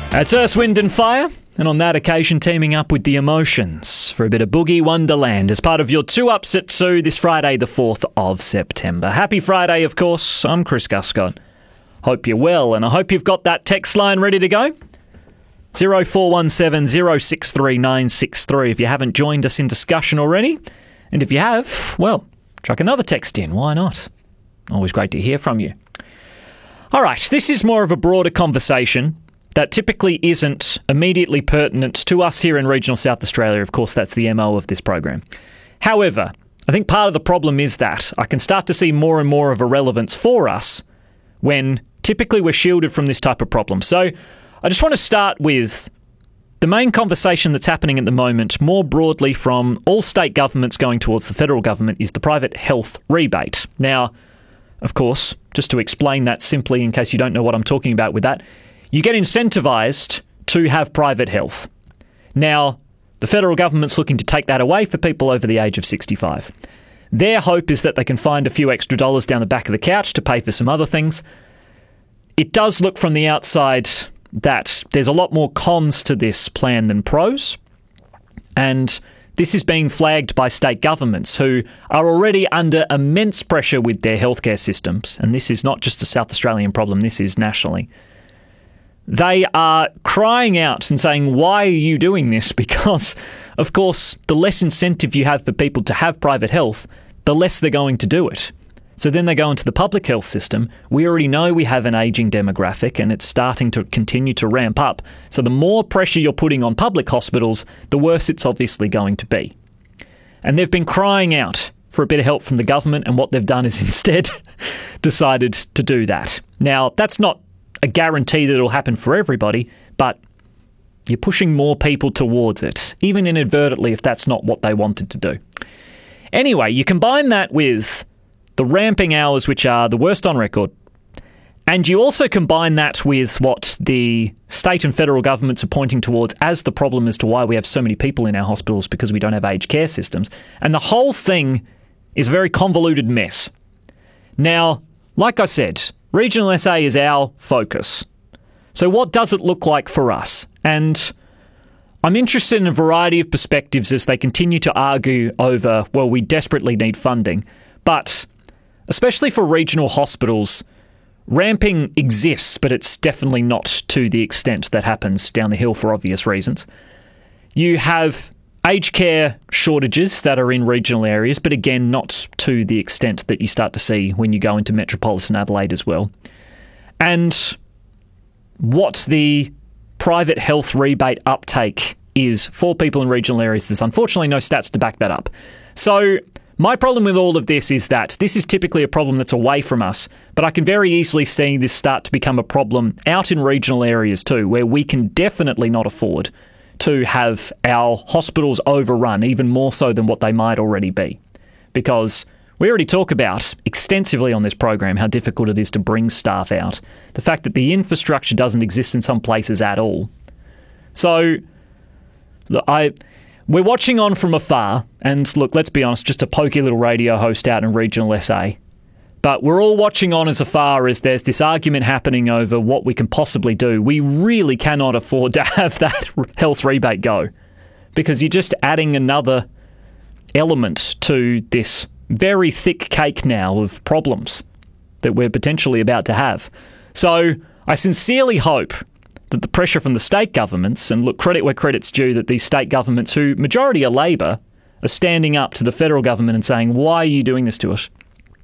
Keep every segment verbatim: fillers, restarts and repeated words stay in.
It's Earth, Wind and Fire, and on that occasion teaming up with The Emotions for a bit of Boogie Wonderland as part of your two ups at two this Friday the fourth of September. Happy Friday, of course. I'm Chris Guscott. Hope you're well, and I hope you've got that text line ready to go. zero four one seven zero six three nine six three if you haven't joined us in discussion already. And if you have, well, chuck another text in. Why not? Always great to hear from you. All right, this is more of a broader conversation that typically isn't immediately pertinent to us here in regional South Australia. Of course, that's the M O of this program. However, I think part of the problem is that I can start to see more and more of a relevance for us when typically we're shielded from this type of problem. So I just want to start with the main conversation that's happening at the moment, more broadly from all state governments going towards the federal government, is the private health rebate. Now, of course, just to explain that simply in case you don't know what I'm talking about with that, you get incentivised to have private health. Now, the federal government's looking to take that away for people over the age of sixty-five. Their hope is that they can find a few extra dollars down the back of the couch to pay for some other things. It does look from the outside that there's a lot more cons to this plan than pros. And this is being flagged by state governments who are already under immense pressure with their healthcare systems. And this is not just a South Australian problem, this is nationally. They are crying out and saying, why are you doing this? Because, of course, the less incentive you have for people to have private health, the less they're going to do it. So then they go into the public health system. We already know we have an ageing demographic and it's starting to continue to ramp up. So the more pressure you're putting on public hospitals, the worse it's obviously going to be. And they've been crying out for a bit of help from the government, and what they've done is instead decided to do that. Now, that's not a guarantee that it'll happen for everybody, but you're pushing more people towards it, even inadvertently if that's not what they wanted to do. Anyway, you combine that with the ramping hours, which are the worst on record, and you also combine that with what the state and federal governments are pointing towards as the problem as to why we have so many people in our hospitals, because we don't have aged care systems, and the whole thing is a very convoluted mess. Now, like I said, Regional S A is our focus. So what does it look like for us? And I'm interested in a variety of perspectives as they continue to argue over, well, we desperately need funding. But especially for regional hospitals, ramping exists, but it's definitely not to the extent that happens down the hill for obvious reasons. You have aged care shortages that are in regional areas, but again, not to the extent that you start to see when you go into metropolitan Adelaide as well. And what the private health rebate uptake is for people in regional areas, there's unfortunately no stats to back that up. So my problem with all of this is that this is typically a problem that's away from us, but I can very easily see this start to become a problem out in regional areas too, where we can definitely not afford to have our hospitals overrun, even more so than what they might already be. Because we already talk about extensively on this program how difficult it is to bring staff out. The fact that the infrastructure doesn't exist in some places at all. So, look, I, we're watching on from afar, and look, let's be honest, just a pokey little radio host out in regional S A. But we're all watching on as far as there's this argument happening over what we can possibly do. We really cannot afford to have that health rebate go, because you're just adding another element to this very thick cake now of problems that we're potentially about to have. So I sincerely hope that the pressure from the state governments, and look, credit where credit's due, that these state governments, who majority are Labor, are standing up to the federal government and saying, why are you doing this to us?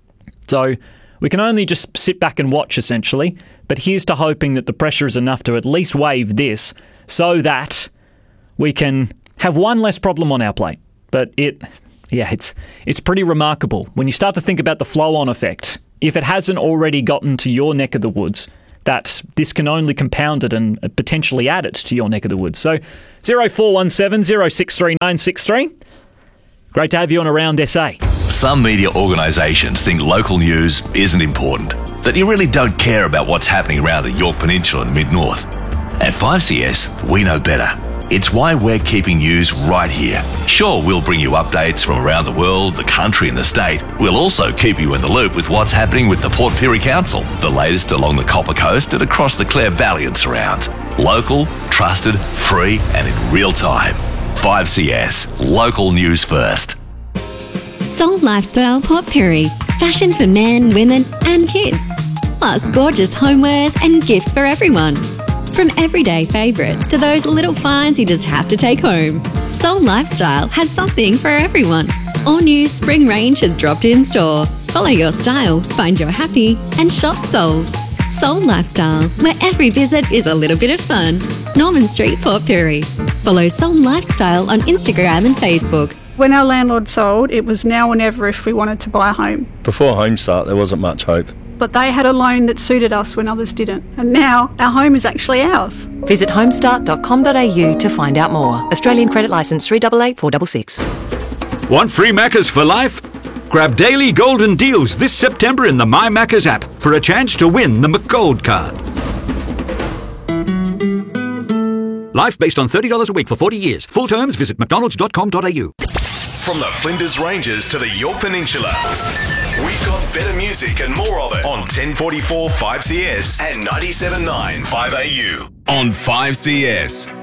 So we can only just sit back and watch, essentially, but here's to hoping that the pressure is enough to at least waive this so that we can have one less problem on our plate. But it, yeah, it's it's pretty remarkable when you start to think about the flow-on effect. If it hasn't already gotten to your neck of the woods, that this can only compound it and potentially add it to your neck of the woods. So zero four one seven zero six three nine six three. Great to have you on Around S A. Some media organisations think local news isn't important, that you really don't care about what's happening around the Yorke Peninsula and the Mid-North. At five C S, we know better. It's why we're keeping news right here. Sure, we'll bring you updates from around the world, the country and the state. We'll also keep you in the loop with what's happening with the Port Pirie Council, the latest along the Copper Coast and across the Clare Valley and surrounds. Local, trusted, free and in real time. five C S, local news first. Soul Lifestyle Port Pirie. Fashion for men, women and kids. Plus gorgeous homewares and gifts for everyone. From everyday favourites to those little finds you just have to take home. Soul Lifestyle has something for everyone. All new spring range has dropped in store. Follow your style, find your happy and shop Soul. Soul Lifestyle, where every visit is a little bit of fun. Norman Street, Port Pirie. Follow Soul Lifestyle on Instagram and Facebook. When our landlord sold, it was now or never if we wanted to buy a home. Before Homestart, there wasn't much hope. But they had a loan that suited us when others didn't. And now our home is actually ours. Visit homestart dot com dot a u to find out more. Australian credit licence three eight eight four six six. Want free Maccas for life? Grab daily golden deals this September in the My Maccas app for a chance to win the McGold card. Life based on thirty dollars a week for forty years. Full terms, visit mcdonalds dot com dot a u. From the Flinders Ranges to the Yorke Peninsula, we've got better music and more of it on ten forty-four five C S and ninety-seven point nine five A U. On five C S.